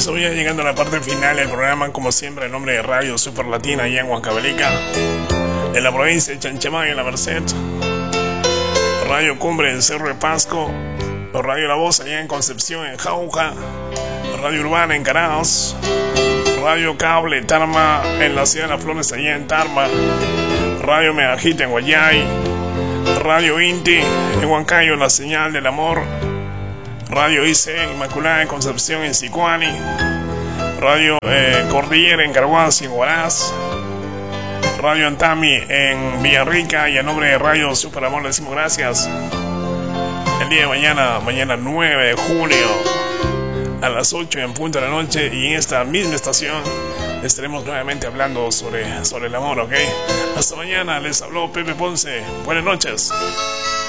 Estamos ya llegando a la parte final del programa, como siempre, en nombre de Radio Super Latina, allá en Huancavelica, en la provincia de Chanchamayo, en la Merced, Radio Cumbre en Cerro de Pasco, Radio La Voz allá en Concepción, en Jauja, Radio Urbana en Caraos, Radio Cable Tarma en la ciudad de Las Flores, allá en Tarma, Radio Megajita en Guayay, Radio Inti en Huancayo, La Señal del Amor, Radio IC Inmaculada en Concepción, en Sicuani, Radio Cordillera en Carhuaz y en Huaraz, Radio Antami en Villarrica, y a nombre de Radio Super Amor le decimos gracias. El día de mañana 9 de julio a las 8 en punto de la noche, y en esta misma estación estaremos nuevamente hablando sobre el amor, ¿ok? Hasta mañana, les habló Pepe Ponce. Buenas noches.